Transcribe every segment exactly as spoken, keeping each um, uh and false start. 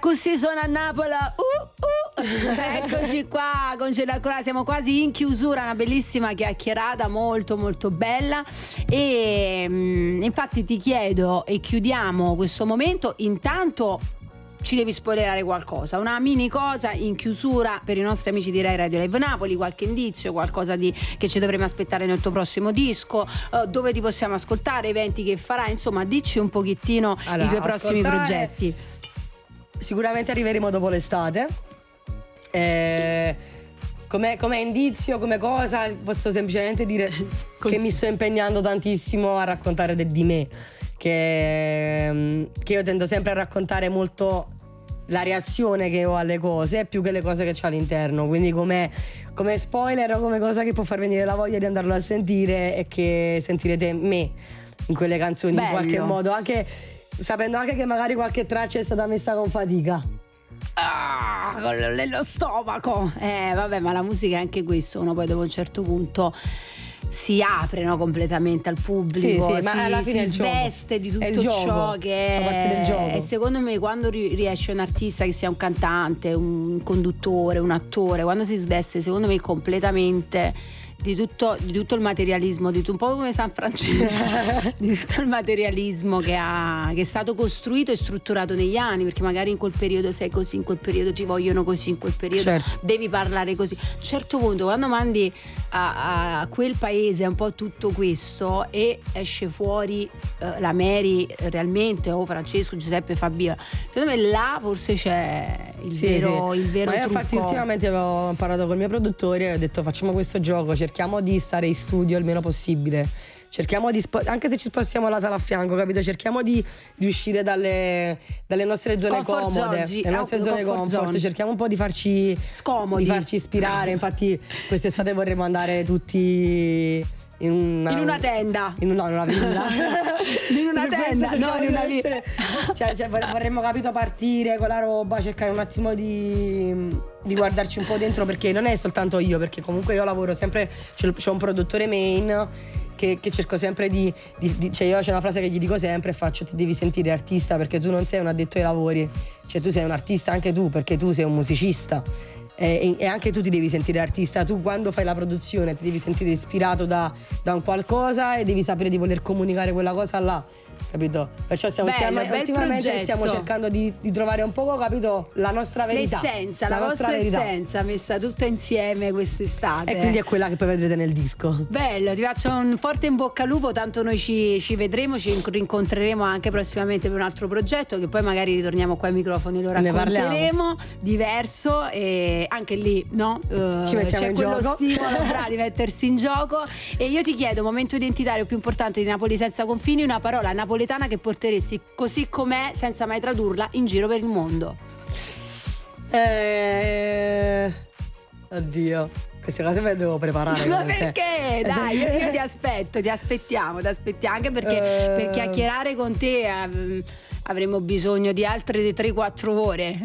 Così sono a Napoli. Uh, uh. Eccoci qua con Gelacroa, siamo quasi in chiusura, una bellissima chiacchierata molto molto bella e mh, infatti ti chiedo e chiudiamo questo momento. Intanto ci devi spoilerare qualcosa, una mini cosa in chiusura per i nostri amici di Rai Radio Live Napoli, qualche indizio, qualcosa di, che ci dovremo aspettare nel tuo prossimo disco, uh, dove ti possiamo ascoltare, eventi che farai, insomma dici un pochettino allora, i tuoi prossimi progetti. Sicuramente arriveremo dopo l'estate. Eh, come, come indizio, come cosa, posso semplicemente dire che mi sto impegnando tantissimo a raccontare de, di me, che, che io tendo sempre a raccontare molto la reazione che ho alle cose più che le cose che c'ho all'interno, quindi come, come spoiler o come cosa che può far venire la voglia di andarlo a sentire è che sentirete me in quelle canzoni. Bello. In qualche modo, anche sapendo anche che magari qualche traccia è stata messa con fatica. Ah, con nello stomaco. Eh vabbè, ma la musica è anche questo, uno poi dopo un certo punto si apre, no, completamente al pubblico, sì, sì, si, ma alla fine si sveste di tutto ciò che fa parte del gioco. E secondo me quando riesce un artista, che sia un cantante, un conduttore, un attore, quando si sveste secondo me completamente di tutto, di tutto il materialismo, di tutto, un po' come San Francesco, di tutto il materialismo che, ha, che è stato costruito e strutturato negli anni, perché magari in quel periodo sei così, in quel periodo ti vogliono così, in quel periodo certo. devi parlare così. A un certo punto quando mandi a, a quel paese un po' tutto questo e esce fuori uh, la Mary realmente o Francesco, Giuseppe, Fabiola, secondo me là forse c'è il sì, vero, sì. il vero ma trucco. Infatti ultimamente avevo parlato col mio produttore e ho detto facciamo questo gioco, cerchiamo di stare in studio il meno possibile, cerchiamo di spo- anche se ci spostiamo la sala a fianco, capito? Cerchiamo di, di uscire dalle, dalle nostre zone comfort comode, oggi, le nostre zone comfort, comfort zone. Cerchiamo un po' di farci scomodi, di farci ispirare. Infatti quest'estate vorremmo andare tutti in una, in una tenda, in una, in una villa in una tenda, no, in una villa. Cioè, cioè vorremmo, capito, partire con la roba, cercare un attimo di, di guardarci un po' dentro, perché non è soltanto io, perché comunque io lavoro sempre, c'ho un produttore main che, che cerco sempre di, di, di cioè io c'è una frase che gli dico sempre, faccio: ti devi sentire artista, perché tu non sei un addetto ai lavori, cioè tu sei un artista anche tu, perché tu sei un musicista. E, e anche tu ti devi sentire artista. Tu quando fai la produzione ti devi sentire ispirato da, da un qualcosa e devi sapere di voler comunicare quella cosa là, capito? Perciò stiamo bello, ultima, ultimamente stiamo cercando di, di trovare un po', capito, la nostra verità, l'essenza, la, la vostra verità. essenza messa tutta insieme quest'estate, e quindi è quella che poi vedrete nel disco. Bello, ti faccio un forte in bocca al lupo, tanto noi ci, ci vedremo, ci rincontreremo anche prossimamente per un altro progetto, che poi magari ritorniamo qua ai microfoni, lo racconteremo diverso, e anche lì no uh, ci mettiamo c'è in quello gioco stimolo bravo, di mettersi in gioco. E io ti chiedo, momento identitario più importante di Napoli senza confini, una parola napoletana che porteresti così com'è, senza mai tradurla, in giro per il mondo. Eh... Oddio, queste cose me le devo preparare. Ma perché? Dai, io, io ti aspetto, ti aspettiamo, ti aspettiamo, anche perché uh... per chiacchierare con te eh, avremo bisogno di altre tre quattro ore.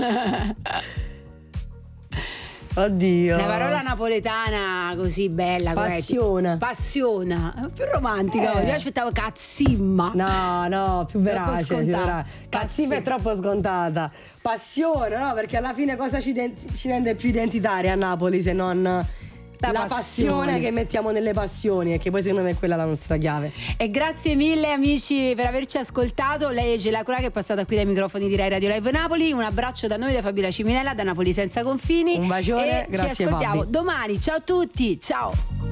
Oddio. Una parola napoletana così bella, passiona. Passiona, più romantica. Eh. Io aspettavo cazzimma. No, no, più verace, più verace. Cazzimma è troppo scontata. Passione, no? Perché alla fine cosa ci, ci rende più identitari a Napoli se non la, la passione. passione che mettiamo nelle passioni, e che poi secondo me è quella la nostra chiave. E grazie mille amici per averci ascoltato. Lei è Gelacroa, che è passata qui dai microfoni di Rai Radio Live Napoli. Un abbraccio da noi, da Fabiola Ciminella, da Napoli senza confini. Un bacione, e grazie, ci ascoltiamo Fabi. domani. Ciao a tutti, ciao.